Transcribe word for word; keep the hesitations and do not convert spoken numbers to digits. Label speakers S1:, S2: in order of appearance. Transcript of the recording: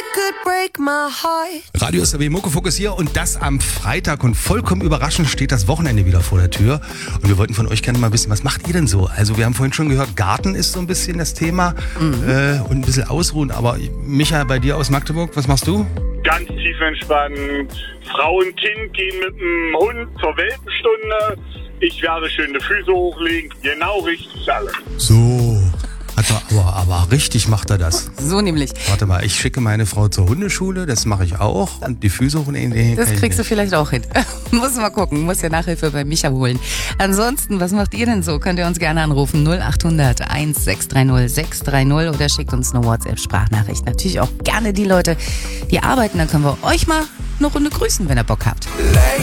S1: Radio S R B Muckefuck ist hier und das am Freitag und vollkommen überraschend steht das Wochenende wieder vor der Tür und wir wollten von euch gerne mal wissen, was macht ihr denn so? Also wir haben vorhin schon gehört, Garten ist so ein bisschen das Thema mhm. äh, und ein bisschen ausruhen, aber Micha, bei dir aus Magdeburg, was machst du?
S2: Ganz tief entspannt. Frau und Kind gehen mit dem Hund zur Welpenstunde. Ich werde schön die Füße hochlegen. Genau richtig alles.
S1: So. Aber, aber richtig macht er das.
S3: So nämlich.
S1: Warte mal, ich schicke meine Frau zur Hundeschule, das mache ich auch. Und die Füße hochlegen, nee,
S3: das kriegst du vielleicht auch hin. Muss mal gucken, muss ja Nachhilfe bei Micha holen. Ansonsten, was macht ihr denn so? Könnt ihr uns gerne anrufen. null acht hundert eins sechs drei null sechs drei null oder schickt uns eine WhatsApp-Sprachnachricht. Natürlich auch gerne die Leute, die arbeiten. Dann können wir euch mal eine Runde grüßen, wenn ihr Bock habt.